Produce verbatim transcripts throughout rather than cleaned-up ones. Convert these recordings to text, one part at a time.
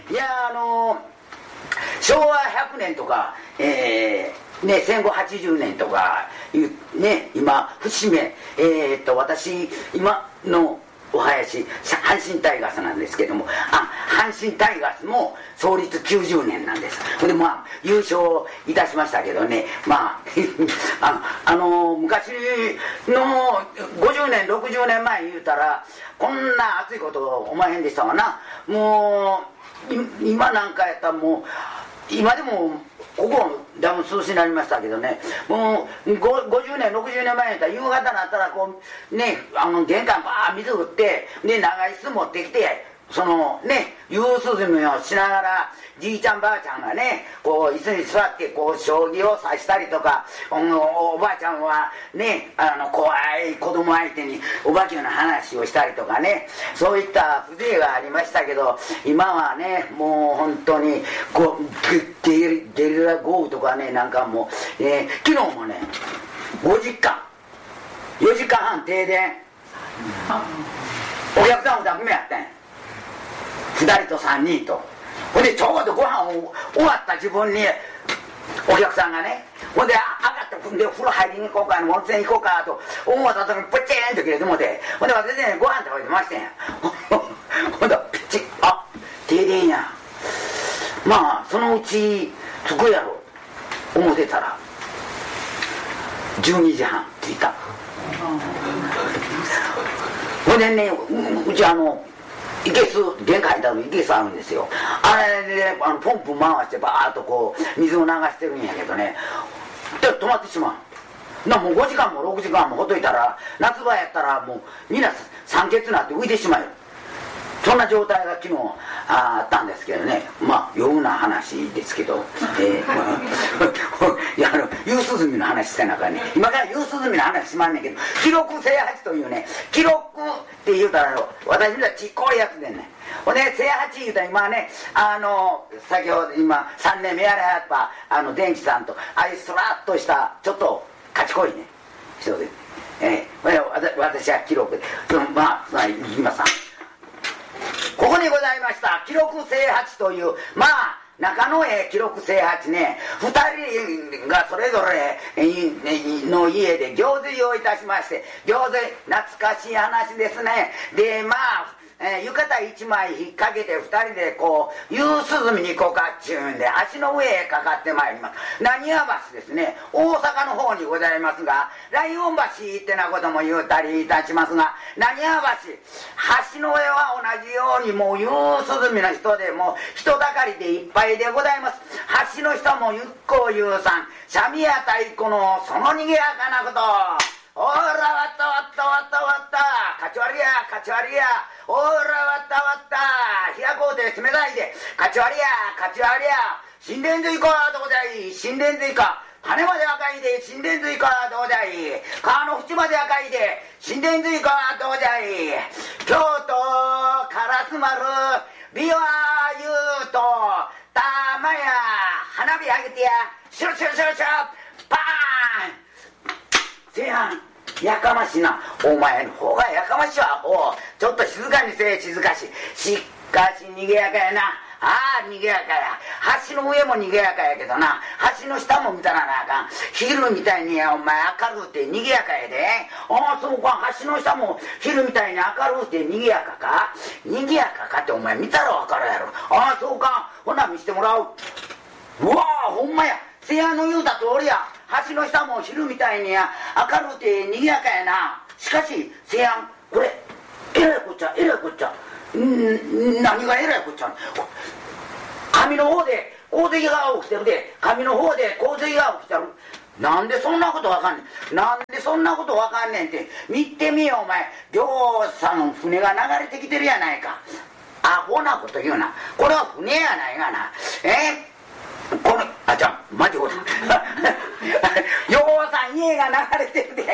いやあのしょうわひゃくねんとか、えーね、戦後はちじゅうねんとかいう、ね、今節目、えー、っと私今のお囃子阪神タイガースなんですけども、あ阪神タイガースも創立きゅうじゅうねんなんです。でまあ優勝いたしましたけどね、まああの、あの昔のごじゅうねんろくじゅうねんまえ言うたらこんな熱いこと思わへんでしたわな。もう今なんかやったらもう今でもここだいぶ涼しになりましたけどね、もうごじゅうねんろくじゅうねんまえやったら夕方になったらこうね、あの玄関バー水打ってで長い椅子持ってきて、そのね夕涼みをしながらじいちゃんばあちゃんがねこう椅子に座ってこう将棋を指したりとか、お, おばあちゃんはねあの怖い子供相手にお化けの話をしたりとかね、そういった風情がありましたけど、今はねもう本当にこうゲリゲリラ豪雨とかね、なんかもう、えー、昨日もねごじかんよじかんはん停電、お客さんもだめやったんや、ふたりとさんにんと。ほんでちょうどご飯を終わった自分にお客さんがね、ほんで上がってで風呂入りに行こうか、温泉行こうかと思った時にプチーンと切れてもて、ほんで私ねご飯食べてましたんやほんでピチッ、あ停電や、まあそのうち着くやろ思ってたらじゅうにじはん着いた。ほんでね う, うちあのいけす玄関入ったのにいけすあるんですよ。あれで、ね、あのポンプ回してバーッとこう水を流してるんやけどね、で止まってしまうな。もうごじかんもろくじかんもほっといたら夏場やったらもうみんな酸欠になって浮いてしまう、そんな状態が昨日 あ, あったんですけどね。まあような話ですけど、えーまあ、いやあの夕涼みの話してなからね、今から夕涼みの話しまんねんけど、記録清八というね、記録って言うたら私みたいちっこいやつでね、ほんで清八言うたら今ね、あの先ほど今さんねんめやらはったあの電気さんとああいうスラッとしたちょっと賢いね人で、えー、私は記録でまあまあ言います。ここにございました記録清八という、まあ中野へ記録清八ね、ふたりがそれぞれの家で行水をいたしまして、行水懐かしい話ですね。でまあえー、浴衣一枚引っ掛けてふたりでこう夕涼みに行こうかっちゅうんで橋の上へかかってまいります。浪速橋ですね、大阪の方にございますが、ライオン橋ってなことも言うたりいたしますが、浪速橋橋の上は同じようにもう夕涼みの人でもう人だかりでいっぱいでございます。橋の下もゆっこうゆうさん、三味や太鼓のそのにぎやかなこと、おーらわったわったわったわった、かち割りやかち割りや、おーらわったわった、冷やこうで冷たいで、かち割りやかち割りや、心電図以下どうじゃい、心電図以下、羽まで赤いで心電図以下どうじゃい、川の縁まで赤いで心電図以下どうじゃい、京都烏丸琵琶ゆうと玉や花火あげてや、シュルシュルシュルシュルパーン、せやんやかましいな、お前の方がやかましいわ、おちょっと静かにせえ、静かししかしにぎやかやな、ああにぎやかや、橋の上もにぎやかやけどな、橋の下も見たらなあかん、昼みたいにお前明るくてにぎやかやで、ああそうか、橋の下も昼みたいに明るくてにぎやかか、にぎやかかってお前見たらわかるやろ、ああそうか、ほな見してもらう。うわあほんまや、せやの言うた通りや、橋の下も昼みたいに明るくてにぎやかやな。しかしせやん、これえらいこっちゃえらいこっちゃ、ん何がえらいこっちゃ、上の方で洪水が起きてるで、上の方で洪水が起きてる、なんでそんなことわかんねん、なんでそんなことわかんねんって、見てみよお前、ぎょうさん船が流れてきてるやないか、アホなこと言うな、これは船やないがな、えこのあじゃあマジほどようさん家が流れてるで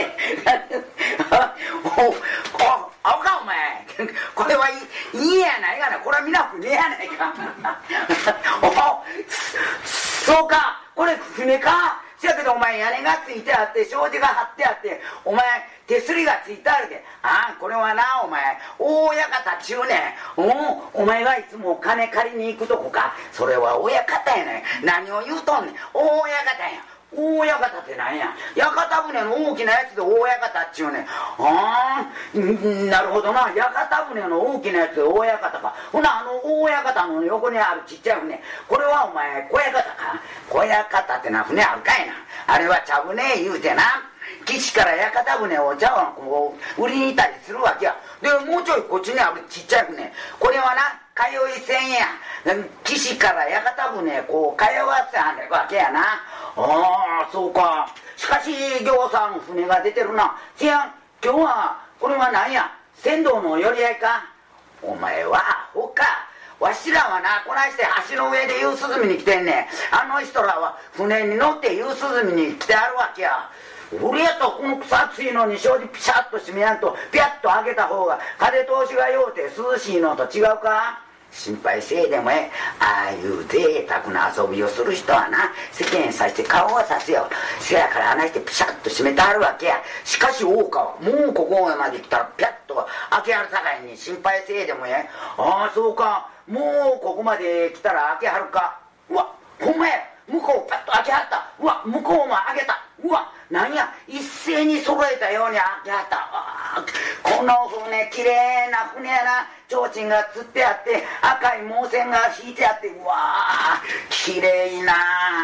おおあかお前これは家やないがな、これはみんな船やないかおそうか、これ船か、 せやけどお前屋根がついてあって障子が張ってあってお前手すりがついてあるで、ああこれはなお前大親方ちゅうねん、おお前がいつも金借りに行くとこか、それは親方やねん、何を言うとんねん、大親方や。大親方って何や、屋形船の大きなやつで大親方っちゅうねん。ああなるほどな、屋形船の大きなやつで大親方か。ほなあの大親方の横にあるちっちゃい船、これはお前小屋方か。小屋方ってな船あるかいな、あれは茶船言うてな、岸から屋形船を茶碗こう売りに行ったりするわけや。でもうちょいこっちにあるちっちゃい船、これはな通い船や、岸から屋形船こう通わせはんわけやな。ああそうか、しかしぎょうさん船が出てるな。せやん今日はこれは何や、船頭の寄り合いか。お前はアホか、わしらはなこないして橋の上で夕涼みに来てんねん、あの人らは船に乗って夕涼みに来てあるわけや。俺やとこの草暑いのに障子ピシャッと閉めやんとピャッと開けた方が風通しがようて涼しいのと違うか。心配せいでもええ、ああいう贅沢な遊びをする人はな世間さして顔をさすよ。せやからあないしてピシャッと閉めてあるわけや。しかし大川もうここまで来たらピャッと開けはるさかいに心配せいでもええ。ああそうか、もうここまで来たら開けはるか。うわほんまや、向こうパッと開けはった。うわ向こうも開けた。うわなんや一斉に揃えたように開けはった。この船きれいな船やな、提灯がつってあって赤い毛線が引いてあって、うわきれいな。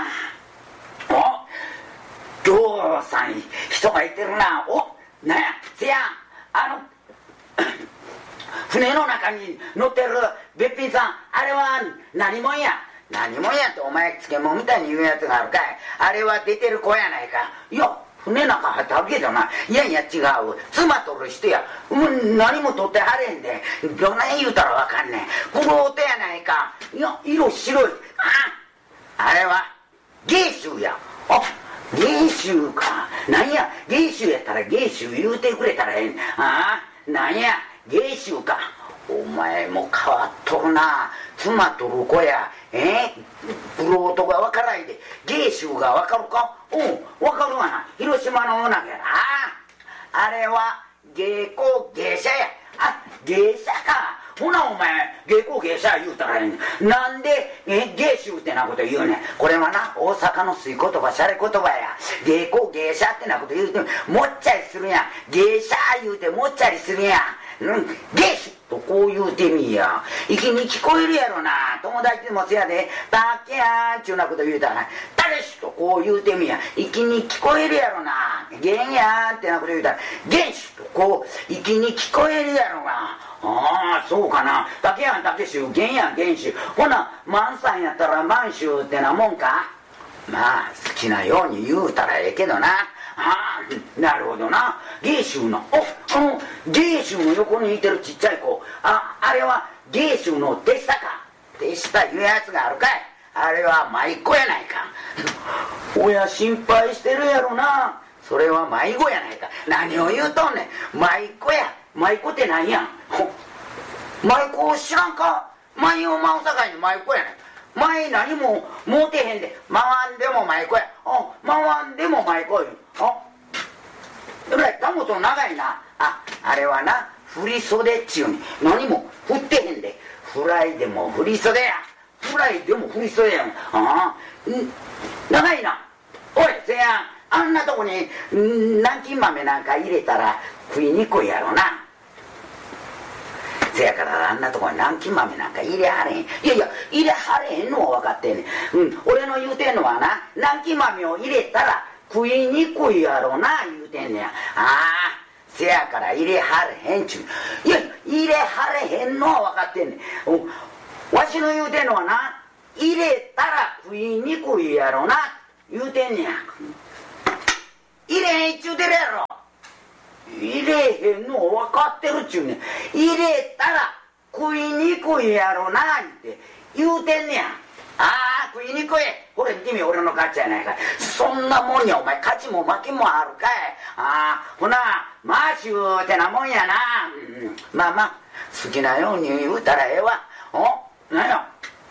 おぎょうさん人がいてるな。おなんやせやあの船の中に乗ってるべっぴんさん、あれは何者や。何者やってお前漬物みたいに言うやつがあるかい。あれは出てる子やないか。いや船の中入ってあるけどな。いやいや違う、妻取る人や。うん、何も取ってはれんで、どない言うたらわかんねん。この音やないか。いや色白い。ああれは芸衆や。あ芸衆か。なんや芸衆やったら芸衆言うてくれたらええん。ああなんや芸衆か。お前も変わっとるな。妻とる子やえー、プロートが分からいで芸衆が分かるか。おう分かるわな、広島の女や。あああれは芸妓芸者や。あ芸者か。ほなお前芸妓芸者言うたらええん。なんでえ芸衆ってなこと言うねん。これはな大阪の水言葉シャレ言葉や。芸妓芸者ってなこと言うてもっちゃりするやん。芸者言うてもっちゃりするやん。うん、芸衆とこう言うてみや。息に聞こえるやろな。友達でもせやでたけやんちゅうなこと言うたらたけしとこう言うてみや。息に聞こえるやろな。げんやんってなこと言うたらげんしとこう息に聞こえるやろな。ああそうかな。たけやんたけしゅうげんやんげんしゅう。ほな満さんやったら満州ってなもんか。まあ好きなように言うたらええけどな。ああなるほどな。芸衆のおあの芸衆の横にいてるちっちゃい子、ああれは芸衆の手下か。手下いうやつがあるかい。あれは舞妓やないか。親心配してるやろな。それは迷子やないか。何を言うとんねん。舞妓や。舞妓って何や。舞妓知らんか。舞を舞うさかいに舞妓やないか。前何も持てへんで回んでも舞妓や。あ回んでも舞妓よ。あえらいたもと長いな。ああれはな振り袖っちゅうに何も振ってへんで。フライでも振り袖や。フライでも振り袖やん。ああ長いな。おいせやんあんなとこに南京豆なんか入れたら食いにくいやろな。せやからあんなとこに南京豆なんか入れはれへん。いやいや入れはれへんのは分かってんねん。うん俺の言うてんのはな南京豆を入れたら食いにくいやろな言うてんねや。ああせやから入れはれへんちゅう。いや入れはれへんのは分かってんねん。わしの言うてんのはな入れたら食いにくいやろな言うてんねや。入れへんちゅうてるやろ。入れへんの分かってるっちゅうねん。入れたら食いにくいやろなって言うてんねや。ああ食いにくい。これ君俺の勝ちやないかい。そんなもんやお前勝ちも負けもあるかい。ああほなマーシューってなもんやな、うん、まあまあ好きなように言うたらええわ。おなんやお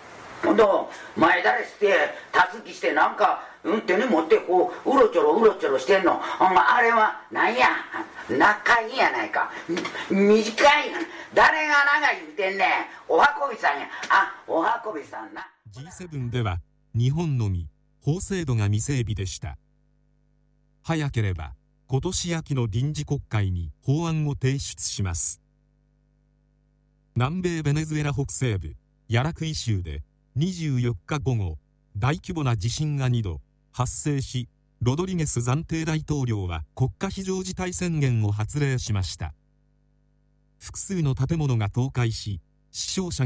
ほんと前だれしてたすきしてなんか、うん、手に持ってこううろちょろうろちょろしてんの、あれはなんや仲いいやないか、短いやん、誰が長い言うてんねん、お運びさんや、あお運びさんな。 ジーセブン では日本のみ法制度が未整備でした。早ければ今年秋の臨時国会に法案を提出します。南米ベネズエラ北西部ヤラクイ州でにじゅうよっか午後、大規模な地震がにど発生し、ロドリゲス暫定大統領は国家非常事態宣言を発令しました。複数の建物が倒壊し、死傷者